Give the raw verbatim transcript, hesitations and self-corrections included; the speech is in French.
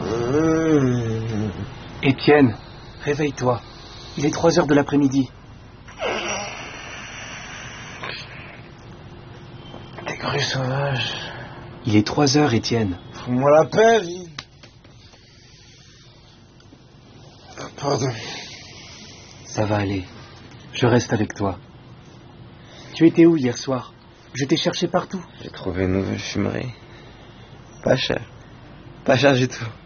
Étienne, réveille-toi. Il est trois heures de l'après-midi. Des grues sauvages. Il est trois heures, Étienne. Fous-moi la paix, vie. Pardon. Ça va aller. Je reste avec toi. Tu étais où hier soir? Je t'ai cherché partout. J'ai trouvé une nouvelle fumerie. Pas cher. Pas cher du tout.